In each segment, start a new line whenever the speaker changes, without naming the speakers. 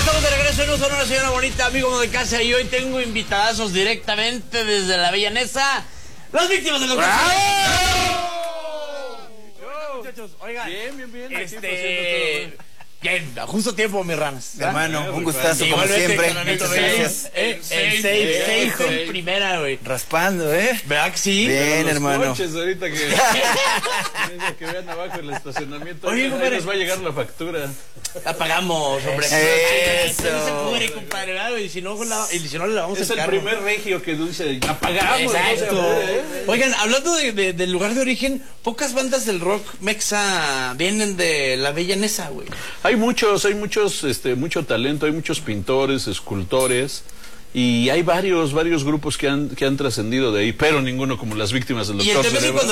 Estamos de regreso en Un Sonora, señora bonita, amigo de casa, y hoy tengo invitadazos directamente desde la Bella Nesa, las víctimas de los muchachos, oigan, bien, bien, a justo tiempo, mis ranas,
hermano, un gustazo como siempre.
Gracias. El safe en primera, güey.
Raspando,
¿Verdad que sí?
Bien, hermano.
Coches, ahorita que vean abajo el estacionamiento.
Oye, compadre,
nos va a llegar la factura.
La pagamos, hombre.
Eso.
No se pudre, compadre, ¿verdad? Y si no le vamos a
Es el primer regio que dice, apagamos.
Exacto. Oigan, hablando del lugar de origen, pocas bandas del rock mexa vienen de la Bella Nesa, güey.
Hay mucho talento, hay muchos pintores, escultores, y hay varios grupos que han trascendido de ahí, pero ninguno como las víctimas del Doctor Cerebro.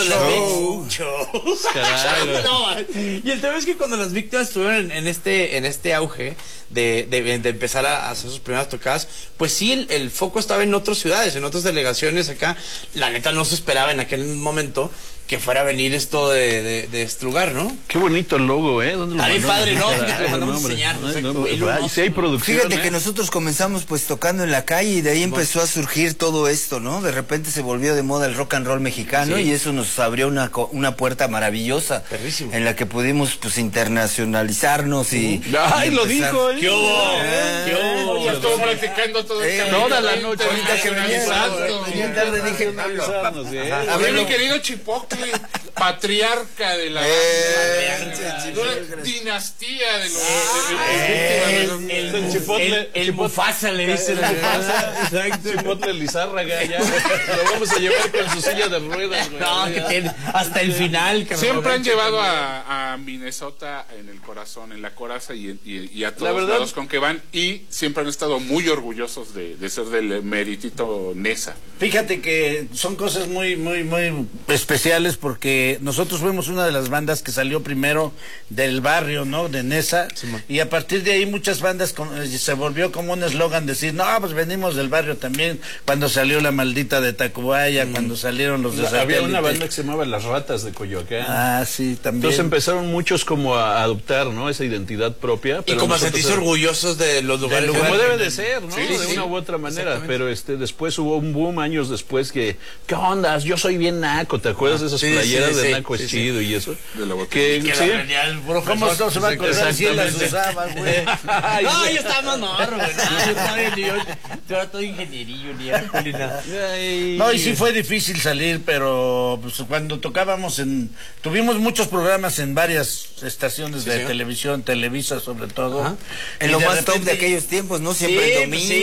Y el tema es que cuando las víctimas estuvieron en este auge de empezar a hacer sus primeras tocadas, pues sí, el foco estaba en otras ciudades, en otras delegaciones acá. La neta no se esperaba en aquel momento que fuera a venir esto de este lugar, ¿no?
Qué bonito el logo, ¿Dónde lo
mandó? Padre, ¿no?
Lo
mandamos a enseñar.
Sí hay producción.
Fíjate que nosotros comenzamos pues tocando en la calle y de ahí empezó a surgir todo esto, ¿no? De repente se volvió de moda el rock and roll mexicano, y eso nos abrió una puerta maravillosa.
Perrísimo.
En la que pudimos pues internacionalizarnos y...
¡Ay, lo dijo!
¿Qué hubo? ¿Qué hubo?
Ya estuvo practicando todo el camino.
Toda la noche.
Ahorita que venía tarde dije...
A ver, mi querido Chipotle, patriarca de la dinastía de los
el Mufasa le dicen.
Exacto. Chipotle Lizárraga, ya lo vamos a llevar con su silla de ruedas, güey.
No, que tiene hasta el final.
Siempre han llevado a Minnesota en el corazón, en la coraza y a todos lados con que van, y siempre han estado muy orgullosos de ser del meritito Nesa.
Fíjate que son cosas muy especiales, porque nosotros fuimos una de las bandas que salió primero del barrio, ¿no? De Nesa, y a partir de ahí muchas bandas se volvió como un eslogan decir, no, pues venimos del barrio también, cuando salió La Maldita de Tacubaya, cuando salieron los de Satélite.
Había una banda que se llamaba Las Ratas de Coyoacán.
Ah, sí, también.
Entonces empezaron muchos como a adoptar, ¿no? Esa identidad propia.
Y como a sentirse orgullosos de los lugares.
Como debe de ser, ¿no?
Sí,
de una u otra manera. Pero después hubo un boom años después que, ¿qué ondas? Yo soy bien naco, ¿te acuerdas de esas playeras de naco chido y eso?
De la
que la venía el profesor.
¿Cómo no se va a acordar si él las usaba, güey?
No, yo estaba más morro, güey. Yo era todo ingenierillo, ni nada.
No, y sí fue difícil salir, pero pues, cuando tocábamos tuvimos muchos programas en varias estaciones de televisión, Televisa sobre todo.
En lo más top de aquellos tiempos, ¿no? Siempre el domingo.